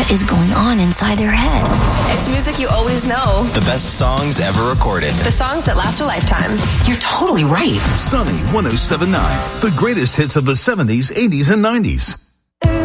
what is going on inside their head. It's music you always know. The best songs ever recorded. The songs that last a lifetime. You're totally right. Sunny 107.9, the greatest hits of the 70s, 80s, and 90s.